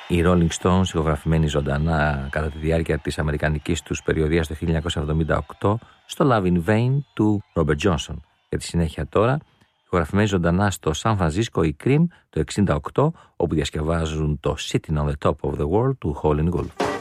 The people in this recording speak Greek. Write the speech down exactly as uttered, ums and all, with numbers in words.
Οι Rolling Stones, ηχογραφημένοι ζωντανά κατά τη διάρκεια της αμερικανικής τους περιοδίας το χίλια εννιακόσια εβδομήντα οκτώ στο Love in Vain του Robert Johnson. Για τη συνέχεια τώρα, ηχογραφημένοι ζωντανά στο Σαν Φρανσίσκο οι Cream το εξήντα οκτώ, όπου διασκευάζουν το Sitting on the Top of the World του Howlin' Wolf.